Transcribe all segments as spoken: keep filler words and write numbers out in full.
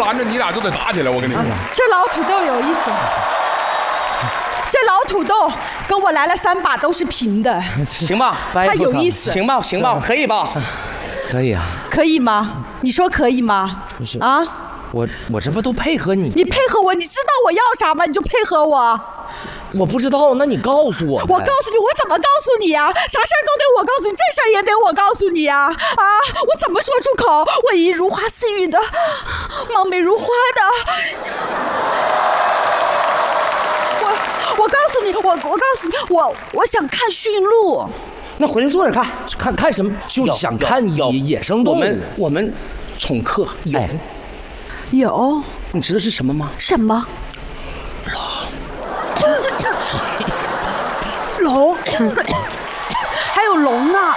拦着你俩就得打起来，我跟你说。 这老土豆有意思。这老土豆跟我来了三把都是平的， 行吧？ 他有意思。 行吧，行吧，可以吧？ 可以啊。 可以吗？你说可以吗？ 不是啊， 我我这不都配合你？ 你配合我，你知道我要啥吗？你就配合我。 我不知道，那你告诉我。 我告诉你，我怎么告诉你呀？啥事儿都得我告诉你，这事儿也得我告诉你呀！啊，我怎么说出口？我一如花似玉的，貌美如花的。我我告诉你，我我告诉你，我我想看驯鹿。 那回来坐着看， 看看什么？就想看野野生动物。 我们我们宠客有， 哎、 有， 你知道是什么吗？ 什么？龙，还有龙呢。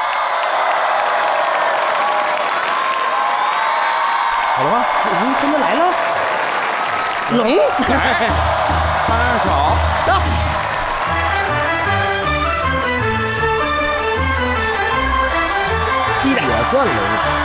好了吗？龙真的来了。龙， 来，看手， 走。低点也算龙。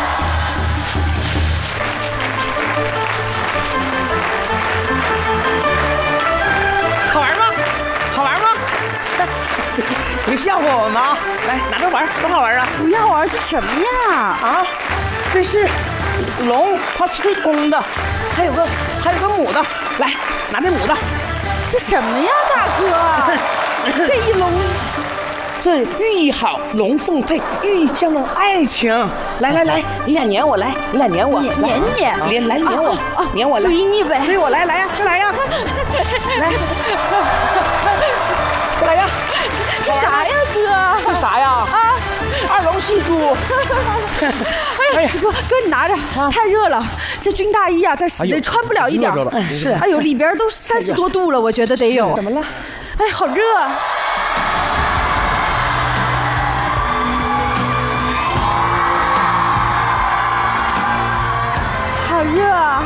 好玩吗？好玩吗？别吓唬我们啊！来，拿着玩，多好玩啊！ 不要玩，这什么呀？ 啊，这是龙，它是公的，还有个还有个母的。来，拿这母的。 这什么呀，大哥？这一龙。 这寓意好，龙凤配，寓意象征爱情。来来来，你俩撵我来，你俩撵我， 撵撵撵， 撵来撵我， 啊， 撵我来， 追你呗， 追我来，来呀，快来呀，来，快来呀！ 这啥呀，哥？ 这啥呀？啊，二龙戏珠。 哎呀，哥哥，你拿着，太热了，这军大衣啊，在室内穿不了一点。 是， 哎呦，里边都三十多度了，我觉得得有。 怎么了？ 哎，好热。好热啊！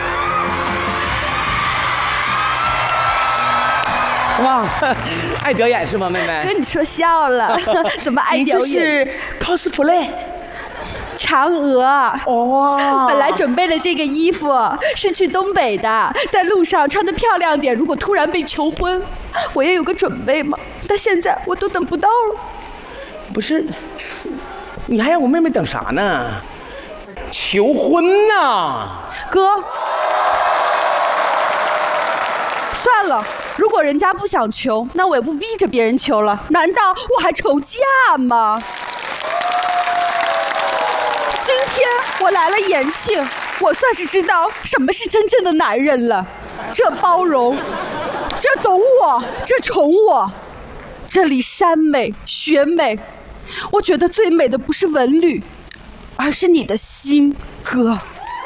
哇，爱表演是吗，妹妹？ 跟你说笑了，怎么爱表演？ 你这是 cosplay。 嫦娥哦， 本来准备的这个衣服是去东北的，在路上穿得漂亮点。如果突然被求婚，我也有个准备嘛。但现在我都等不到了。 不是，你还让我妹妹等啥呢？求婚呐， 哥。算了，如果人家不想求，那我也不逼着别人求了。难道我还愁嫁吗？今天我来了延庆，我算是知道什么是真正的男人了。这包容，这懂我，这宠我。这里山美雪美，我觉得最美的不是文旅，而是你的心，哥。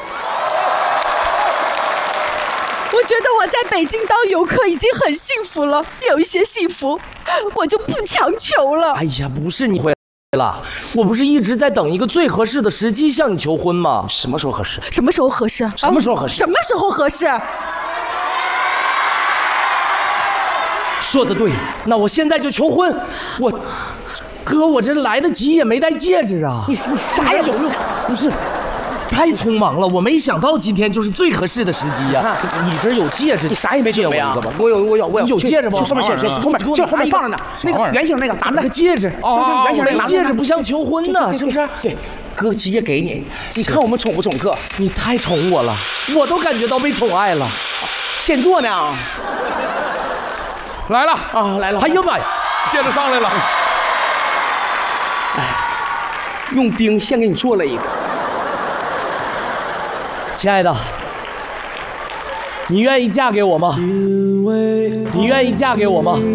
我觉得我在北京当游客已经很幸福了，有一些幸福我就不强求了。 哎呀，不是你回来了，我不是一直在等一个最合适的时机向你求婚吗？ 什么时候合适？ 什么时候合适？ 什么时候合适？ 什么时候合适？ 说得对，那我现在就求婚。我，哥，我这来得及也没戴戒指啊！ 你你啥也有用， 不是。太匆忙了，我没想到今天就是最合适的时机呀！你这有戒指， 你啥也没准备啊？我有，我有，我有。 你有戒指吗？ 就后面写着，后面这后面放着呢。那个圆形那个，拿个戒指。 哦，圆形那个戒指不像求婚呢，是不是？ 对，哥直接给你。你看我们宠不宠客？ 你太宠我了，我都感觉到被宠爱了。 现做呢？ 来了啊，来了！ 哎呀妈呀， 戒指上来了。 哎，用冰先给你做了一个。 亲爱的，你愿意嫁给我吗？你愿意嫁给我吗？